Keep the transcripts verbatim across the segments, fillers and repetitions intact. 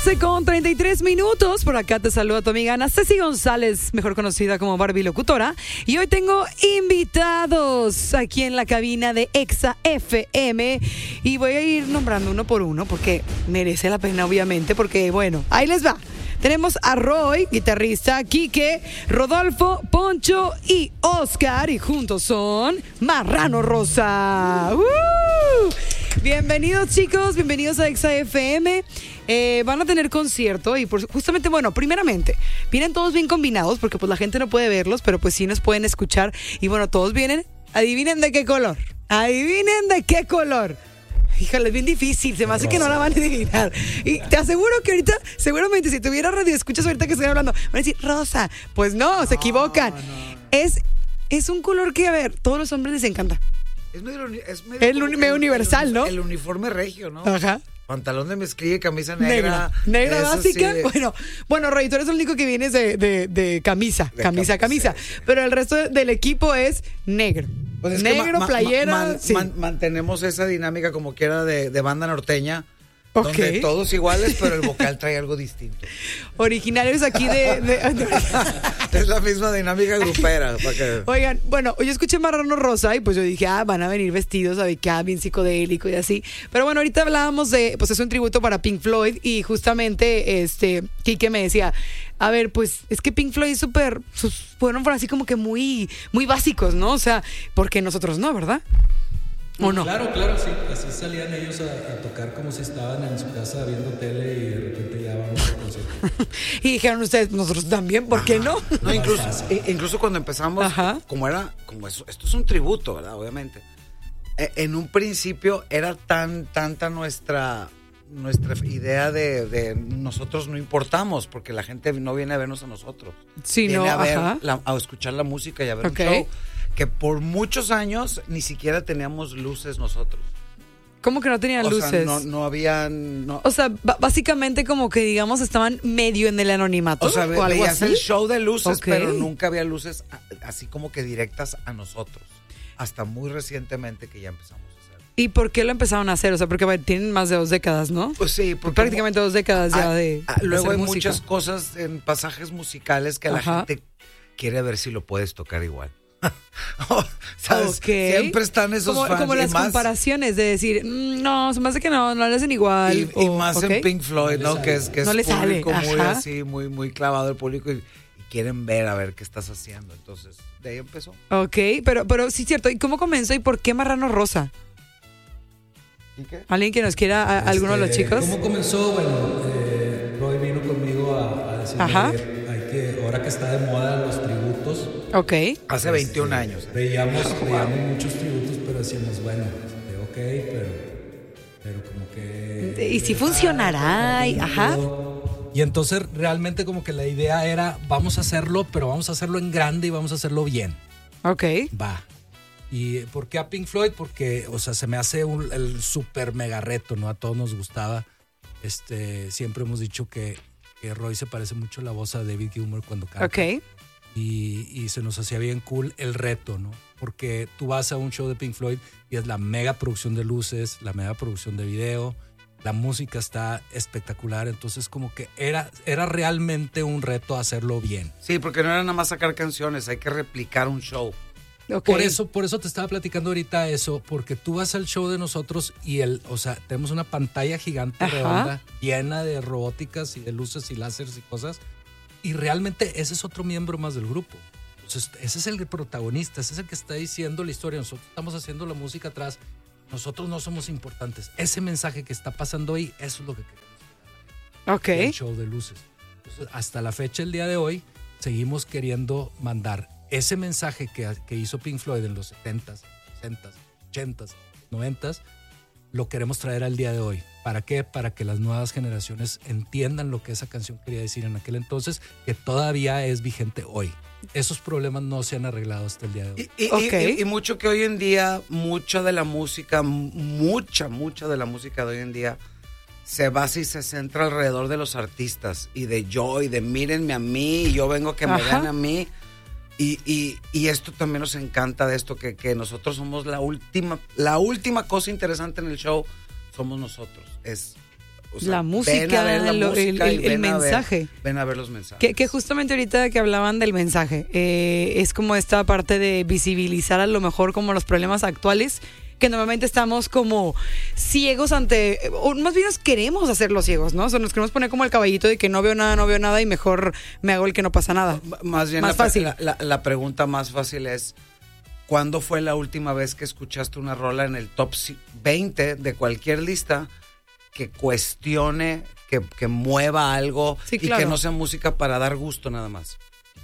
doce con treinta y tres minutos. Por acá te saluda tu amiga Ana Ceci González, mejor conocida como Barbie Locutora. Y hoy tengo invitados aquí en la cabina de Exa F M. Y voy a ir nombrando uno por uno porque merece la pena, obviamente. Porque, bueno, ahí les va. Tenemos a Roy, guitarrista, Quique, Rodolfo, Poncho y Oscar. Y juntos son Marrano Rosa. ¡Uh! Bienvenidos, chicos, bienvenidos a Exa F M. Eh, van a tener concierto y por, justamente, bueno, primeramente, vienen todos bien combinados porque pues la gente no puede verlos, pero pues sí nos pueden escuchar. Y bueno, todos vienen, adivinen de qué color, adivinen de qué color. Híjole, es bien difícil, se me hace que no la van a adivinar. Y te aseguro que ahorita, seguramente si tuviera radio escuchas ahorita que estoy hablando, van a decir rosa. Pues no, se equivocan. No, no. Es, es un color que, a ver, todos los hombres les encanta. Es medio, es medio, el uni- medio universal, el, ¿no? El uniforme regio, ¿no? Ajá. Pantalón de mezclilla y camisa negra. Negra, negra básica. Sí. Bueno, bueno, Roy, tú eres el único que vienes de, de, de camisa, de camisa, camisa. Sí, sí. Pero el resto del equipo es negro. Pues es negro, ma, playera. Ma, man, sí. man, mantenemos esa dinámica como quiera de, de banda norteña. Okay. Donde todos iguales, pero el vocal trae algo distinto. Originarios aquí de... de... es la misma dinámica grupera. Para que... Oigan, bueno, yo escuché Marrano Rosa y pues yo dije, ah, van a venir vestidos, a ver, qué bien psicodélico y así. Pero bueno, ahorita hablábamos de, pues es un tributo para Pink Floyd y justamente, este, Quique me decía, a ver, pues es que Pink Floyd es súper, fueron por así como que muy, muy básicos, ¿no? O sea, porque nosotros no, ¿verdad? ¿O no? Claro, claro, sí. Así salían ellos a, a tocar como si estaban en su casa viendo tele y de repente ya vamos a concierto. Y dijeron ustedes, nosotros también, ¿por qué no? No, incluso, incluso cuando empezamos, Ajá. como era, como eso, esto es un tributo, ¿verdad? Obviamente. En un principio era tan, tanta nuestra, nuestra idea de, de nosotros no importamos, porque la gente no viene a vernos a nosotros. Sí, viene no, a ver, ajá. La, a escuchar la música y a ver okay. un show. Que por muchos años ni siquiera teníamos luces nosotros. ¿Cómo que no tenían o luces? Sea, no, no habían... No. O sea, b- básicamente como que, digamos, estaban medio en el anonimato. O sea, ¿o algo veías así? el show de luces, okay. pero nunca había luces así como que directas a nosotros. Hasta muy recientemente que ya empezamos a hacer. ¿Y por qué lo empezaron a hacer? O sea, porque bueno, tienen más de dos décadas, ¿no? Pues sí. Porque prácticamente dos décadas ya a, de a, Luego hay música. Muchas cosas en pasajes musicales que Ajá. la gente quiere ver si lo puedes tocar igual. oh, ¿sabes? Okay. Siempre están esos como, fans. Como las más, comparaciones de decir, mmm, no, se me hace que no, no le hacen igual. Y, o, y más okay. en Pink Floyd, ¿no? Que es, que no es público sale. muy Ajá. así, muy, muy clavado el público y, y quieren ver a ver qué estás haciendo. Entonces, de ahí empezó. Ok, pero, pero sí, cierto. ¿Y cómo comenzó y por qué Marrano Rosa? ¿Y qué? ¿Alguien que nos quiera, a, este, alguno de los chicos? ¿Cómo comenzó? Bueno, eh, Roy vino conmigo a, a decirme Ajá. que hay que, ahora que está de moda los tributos. Ok. Hace veintiún años. Eh, veíamos, veíamos muchos tributos, pero decíamos, bueno, este, ok, pero, pero como que... ¿Y si funcionará? Y, ajá. Y entonces realmente como que la idea era, vamos a hacerlo, pero vamos a hacerlo en grande y vamos a hacerlo bien. Ok. Va. ¿Y por qué a Pink Floyd? Porque, o sea, se me hace un, el súper mega reto, ¿no? A todos nos gustaba. Este, siempre hemos dicho que, que Roy se parece mucho a la voz a David Gilmour cuando canta. Ok. Y, y se nos hacía bien cool el reto, ¿no? Porque tú vas a un show de Pink Floyd y es la mega producción de luces, la mega producción de video, la música está espectacular, entonces como que era, era realmente un reto hacerlo bien. Sí, porque no era nada más sacar canciones, hay que replicar un show. Okay. Por eso, por eso te estaba platicando ahorita eso, porque tú vas al show de nosotros y el, o sea, tenemos una pantalla gigante Ajá. redonda, llena de robóticas y de luces y láseres y cosas, y realmente ese es otro miembro más del grupo. Entonces, ese es el protagonista, ese es el que está diciendo la historia. Nosotros estamos haciendo la música atrás, nosotros no somos importantes. Ese mensaje que está pasando ahí, eso es lo que queremos. Ok. El show de luces. Entonces, hasta la fecha, el día de hoy, seguimos queriendo mandar ese mensaje que, que hizo Pink Floyd en los setentas, sesentas, ochentas, noventas, lo queremos traer al día de hoy. ¿Para qué? Para que las nuevas generaciones entiendan lo que esa canción quería decir en aquel entonces, que todavía es vigente hoy. Esos problemas no se han arreglado hasta el día de hoy. Y, y, okay. y, y mucho que hoy en día, mucha de la música, mucha, mucha de la música de hoy en día se basa y se centra alrededor de los artistas y de yo y de mírenme a mí y yo vengo a que me Ajá. vean a mí. Y, y, y esto también nos encanta de esto, que, que nosotros somos la última, la última cosa interesante en el show, somos nosotros. Es O sea, la música, la lo, música el, el, el mensaje. Ver, ven a ver los mensajes. Que, que justamente ahorita que hablaban del mensaje, eh, es como esta parte de visibilizar a lo mejor como los problemas actuales, que normalmente estamos como ciegos ante, o más bien nos queremos hacer los ciegos, ¿no? O sea, nos queremos poner como el caballito de que no veo nada, no veo nada y mejor me hago el que no pasa nada. Más bien, más la, fácil. La, la, la pregunta más fácil es, ¿cuándo fue la última vez que escuchaste una rola en el top veinte de cualquier lista que cuestione, que, que mueva algo sí, y claro. que no sea música para dar gusto nada más?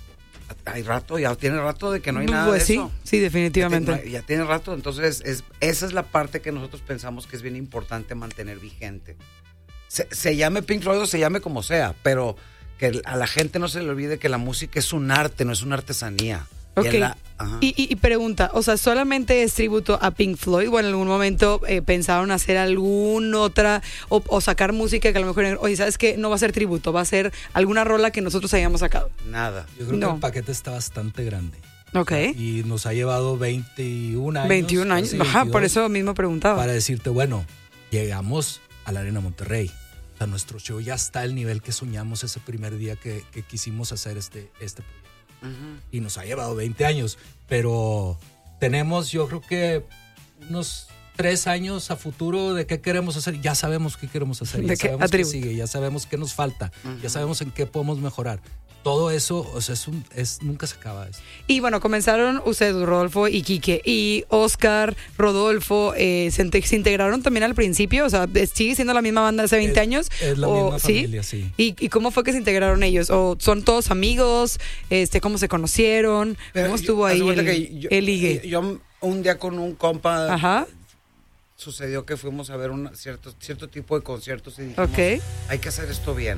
Hay rato, ya tiene rato de que no hay nada pues de sí, eso. Sí, definitivamente. Ya tiene, ya tiene rato, entonces es, esa es la parte que nosotros pensamos que es bien importante mantener vigente. Se, se llame Pink Floyd o se llame como sea, pero que a la gente no se le olvide que la música es un arte, no es una artesanía. Ok, y, la, y, y, y pregunta, o sea, ¿solamente es tributo a Pink Floyd o en algún momento eh, pensaron hacer alguna otra o, o sacar música que a lo mejor, oye, ¿sabes qué? No va a ser tributo, va a ser alguna rola que nosotros hayamos sacado? Nada. Yo creo no. que el paquete está bastante grande. Ok. Y nos ha llevado veintiún años. veintiún años, ajá, por eso mismo preguntaba. Para decirte, bueno, llegamos a la Arena Monterrey. O sea, nuestro show ya está al nivel que soñamos ese primer día que, que quisimos hacer este, este proyecto. Uh-huh. Y nos ha llevado veinte años, pero tenemos yo creo que unos tres años a futuro de qué queremos hacer. Ya sabemos qué queremos hacer, ya sabemos qué sigue, ya sabemos qué nos falta, uh-huh. ya sabemos en qué podemos mejorar. Todo eso, o sea, es un, es, nunca se acaba eso. Y bueno, comenzaron ustedes, Rodolfo y Quique, y Oscar, Rodolfo, eh, se, se integraron también al principio, o sea, ¿sigue siendo la misma banda hace veinte es, años? Es la o, misma familia, sí. sí. ¿Y, ¿Y cómo fue que se integraron ellos? ¿O son todos amigos? Este, ¿cómo se conocieron? Pero ¿Cómo yo, estuvo ahí el, yo, el ligue? Yo un día con un compa... Ajá. Sucedió que fuimos a ver un cierto, cierto tipo de conciertos y dijimos, okay. hay que hacer esto bien.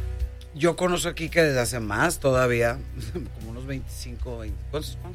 Yo conozco a Quique desde hace más todavía, como unos veinticinco, veinte. ¿Cuántos años?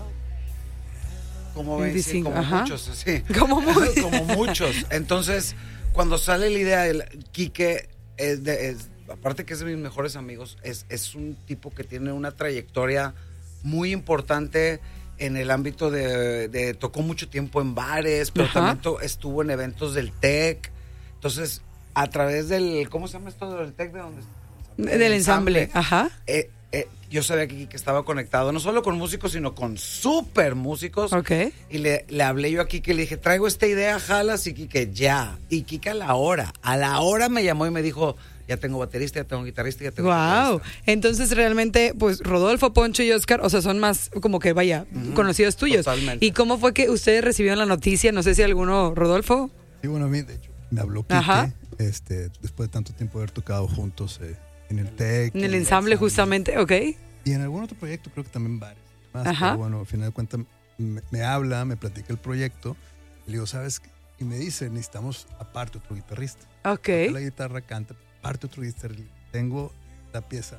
Como veinticinco, como ajá. muchos, sí. Como, muy... como muchos. Entonces, cuando sale la idea, el Quique, es de, es, aparte que es de mis mejores amigos, es, es un tipo que tiene una trayectoria muy importante en el ámbito de, de tocó mucho tiempo en bares, pero ajá. también to, estuvo en eventos del TEC. Entonces, a través del, ¿cómo se llama esto del TEC? ¿De dónde? Del ensamble, ensamble. Ajá. Eh, eh, yo sabía que, que estaba conectado, no solo con músicos, sino con súper músicos. Ok. Y le, le hablé yo a Quique, le dije, traigo esta idea, jalas, y Quique, ya. Y Quique a la hora, a la hora me llamó y me dijo, ya tengo baterista, ya tengo guitarrista, ya tengo Wow. guitarrista. Entonces realmente, pues Rodolfo, Poncho y Oscar, o sea, son más como que, vaya, uh-huh. conocidos tuyos. Totalmente. ¿Y cómo fue que ustedes recibieron la noticia? No sé si alguno, Rodolfo. Sí, bueno, a mí, de hecho, me habló Quique, Ajá. este, después de tanto tiempo de haber tocado juntos eh, en el TEC. En el ensamble, justamente, ok. Y en algún otro proyecto, creo que también varios. Más, Ajá. Pero bueno, al final de cuentas, me, me habla, me platica el proyecto. Le digo, ¿sabes qué? Y me dice, necesitamos aparte otro guitarrista. Ok. La guitarra canta, aparte otro guitarrista. Tengo la pieza.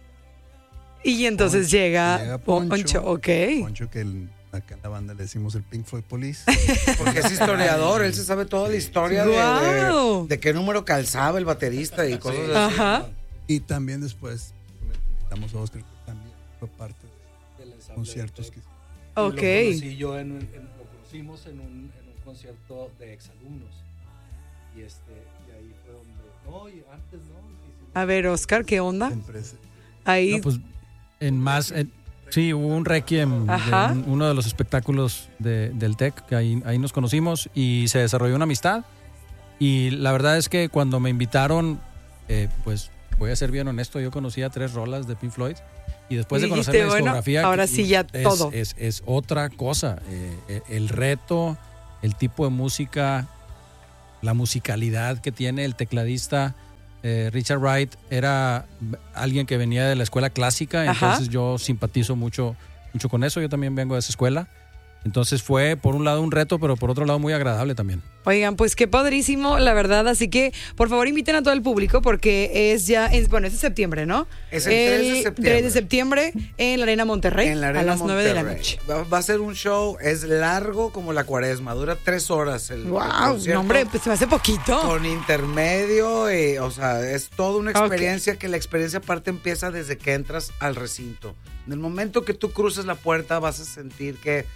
Y entonces Poncho, llega, llega Poncho, Poncho, ok. Poncho, que el, acá en la banda le decimos el Pink Floyd Police. Porque es historiador, él se sabe toda la historia wow. de, de, de qué número calzaba el baterista y cosas sí. así. Ajá. Y también después invitamos a Oscar, que también fue parte de los conciertos que ok. Lo conocí yo en, en, lo conocimos en un, en un concierto de exalumnos. Y este, y ahí fue donde. No, y antes no. A ver, Oscar, ¿qué onda? Empresa. Ahí. No, pues en más. En, sí, hubo un requiem, de un, uno de los espectáculos de, del TEC, que ahí, ahí nos conocimos y se desarrolló una amistad. Y la verdad es que cuando me invitaron, eh, pues voy a ser bien honesto, yo conocía tres rolas de Pink Floyd. Y después de conocer la discografía, bueno, ahora sí ya es, todo. Es, es, es otra cosa. Eh, el reto, el tipo de música, la musicalidad que tiene el tecladista. Eh, Richard Wright era alguien que venía de la escuela clásica, Ajá. entonces yo simpatizo mucho, mucho con eso. Yo también vengo de esa escuela. Entonces fue por un lado un reto, pero por otro lado muy agradable también. Oigan, pues qué padrísimo, la verdad. Así que, por favor, inviten a todo el público porque es ya, es, bueno, es de septiembre, ¿no? Es el, el tres de septiembre. tres de septiembre en la Arena Monterrey en la Arena a las Monterrey. nueve de la noche. Va, va a ser un show, es largo como la cuaresma, dura tres horas. El, wow, el no, hombre, pues se me hace poquito. Con intermedio, y, o sea, es toda una experiencia, okay. que la experiencia aparte empieza desde que entras al recinto. En el momento que tú cruces la puerta vas a sentir que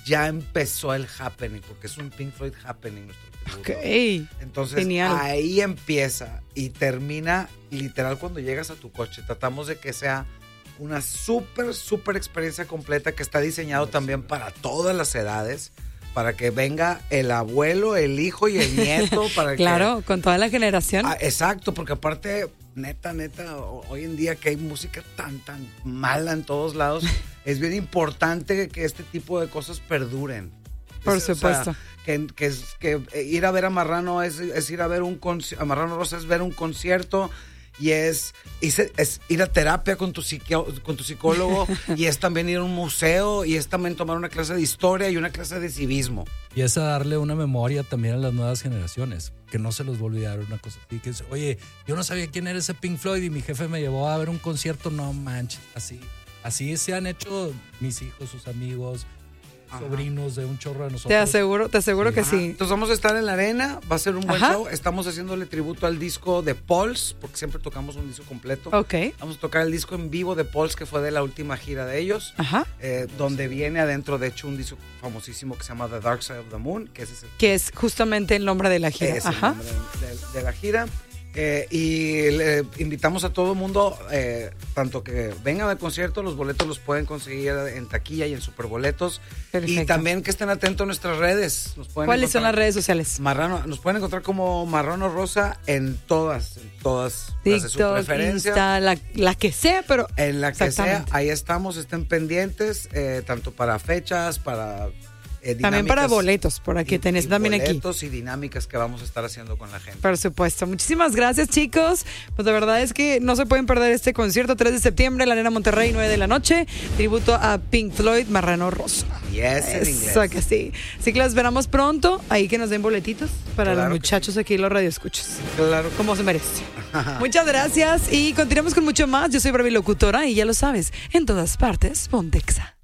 ya empezó el happening, porque es un Pink Floyd happening nuestro tributo. Ok. Entonces Genial. ahí empieza y termina literal cuando llegas a tu coche. Tratamos de que sea una súper, súper experiencia completa que está diseñado también para todas las edades, para que venga el abuelo, el hijo y el nieto. Para claro, que, con toda la generación. Ah, exacto, porque aparte, neta, neta, hoy en día que hay música tan, tan mala en todos lados, es bien importante que este tipo de cosas perduren. Por es, supuesto. O sea, que, que, que ir a ver a Marrano es, es ir a ver un concierto, a Marrano Rosa es ver un concierto, y es, es, es ir a terapia con tu, con tu psicólogo, y es también ir a un museo, y es también tomar una clase de historia y una clase de civismo. Y es a darle una memoria también a las nuevas generaciones, que no se los va a olvidar una cosa así, que es, oye, yo no sabía quién era ese Pink Floyd y mi jefe me llevó a ver un concierto, no manches, así, así se han hecho mis hijos, sus amigos, Ajá. sobrinos de un chorro de nosotros. Te aseguro, te aseguro sí. que Ajá. sí. Entonces vamos a estar en la arena, va a ser un buen Ajá. show. Estamos haciéndole tributo al disco de Pulse, porque siempre tocamos un disco completo. Ok. Vamos a tocar el disco en vivo de Pulse, que fue de la última gira de ellos. Ajá. Eh, donde viene adentro, de hecho, un disco famosísimo que se llama The Dark Side of the Moon, que ese es el, que es justamente el nombre de la gira. es Ajá. el nombre de, de, de la gira. Eh, y le invitamos a todo el mundo, eh, tanto que vengan al concierto, los boletos los pueden conseguir en taquilla y en Superboletos. Perfecto. Y también que estén atentos a nuestras redes. Nos pueden ¿Cuáles son encontrar- las redes sociales? Marrano, nos pueden encontrar como Marrano Rosa en todas, en todas las de su TikTok, preferencia. Insta, la, la que sea, pero En la que sea, exactamente. ahí estamos, estén pendientes, eh, tanto para fechas, para eh, También para dinámicas boletos, por aquí y- tenés y también aquí. boletos y dinámicas que vamos a estar haciendo con la gente. Por supuesto. Muchísimas gracias, chicos. Pues la verdad es que no se pueden perder este concierto, tres de septiembre, en la Arena Monterrey, nueve de la noche. Tributo a Pink Floyd, Marrano Rosa. Yes, en Eso inglés. que sí. Así que los veremos pronto. Ahí que nos den boletitos para Claro los que muchachos aquí, los radioescuchas. Claro. Como se merece. Muchas gracias y continuamos con mucho más. Yo soy Barbie Locutora y ya lo sabes, en todas partes, Pontexa.